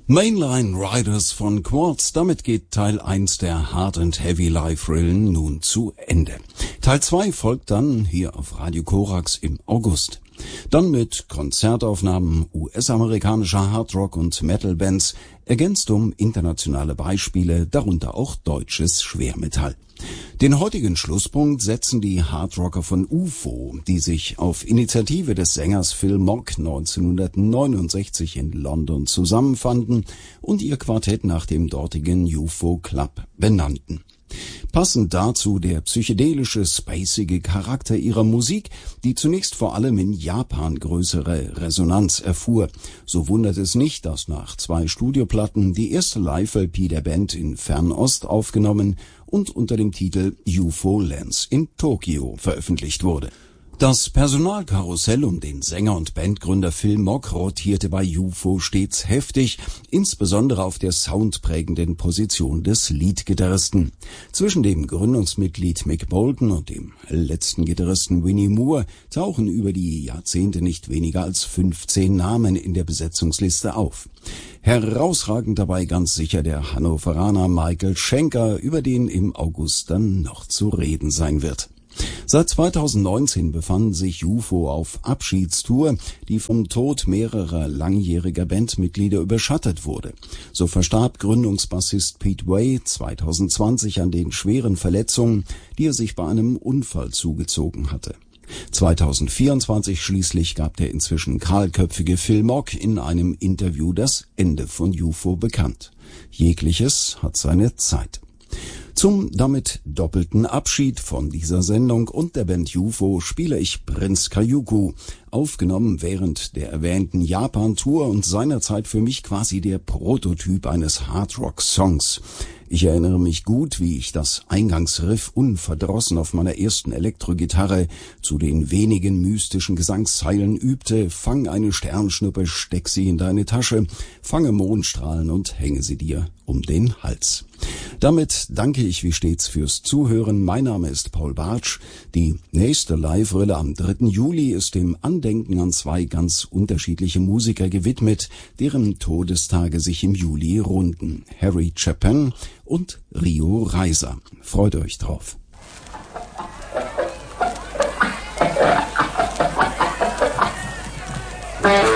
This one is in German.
Mainline Riders von Quartz, damit geht Teil 1 der Hard and Heavy Live-Rillen nun zu Ende. Teil 2 folgt dann hier auf Radio Korax im August. Dann mit Konzertaufnahmen US-amerikanischer Hardrock- und Metal-Bands, ergänzt um internationale Beispiele, darunter auch deutsches Schwermetall. Den heutigen Schlusspunkt setzen die Hardrocker von UFO, die sich auf Initiative des Sängers Phil Mogg 1969 in London zusammenfanden und ihr Quartett nach dem dortigen UFO Club benannten. Passend dazu der psychedelische, spacige Charakter ihrer Musik, die zunächst vor allem in Japan größere Resonanz erfuhr. So wundert es nicht, dass nach 2 Studioplatten die erste Live-LP der Band in Fernost aufgenommen und unter dem Titel UFO Lands in Tokio veröffentlicht wurde. Das Personalkarussell um den Sänger und Bandgründer Phil Mogg rotierte bei UFO stets heftig, insbesondere auf der soundprägenden Position des Leadgitarristen. Zwischen dem Gründungsmitglied Mick Bolton und dem letzten Gitarristen Winnie Moore tauchen über die Jahrzehnte nicht weniger als 15 Namen in der Besetzungsliste auf. Herausragend dabei ganz sicher der Hannoveraner Michael Schenker, über den im August dann noch zu reden sein wird. Seit 2019 befanden sich UFO auf Abschiedstour, die vom Tod mehrerer langjähriger Bandmitglieder überschattet wurde. So verstarb Gründungsbassist Pete Way 2020 an den schweren Verletzungen, die er sich bei einem Unfall zugezogen hatte. 2024 schließlich gab der inzwischen kahlköpfige Phil Mogg in einem Interview das Ende von UFO bekannt. Jegliches hat seine Zeit. Zum damit doppelten Abschied von dieser Sendung und der Band UFO spiele ich Prince Kajuku, aufgenommen während der erwähnten Japan-Tour und seinerzeit für mich quasi der Prototyp eines Hardrock-Songs. Ich erinnere mich gut, wie ich das Eingangsriff unverdrossen auf meiner ersten Elektrogitarre zu den wenigen mystischen Gesangszeilen übte: Fang eine Sternschnuppe, steck sie in deine Tasche, fange Mondstrahlen und hänge sie dir um den Hals. Damit danke ich wie stets fürs Zuhören. Mein Name ist Paul Bartsch. Die nächste Live-Rille am 3. Juli ist dem Andenken an 2 ganz unterschiedliche Musiker gewidmet, deren Todestage sich im Juli runden: Harry Chapin und Rio Reiser. Freut euch drauf.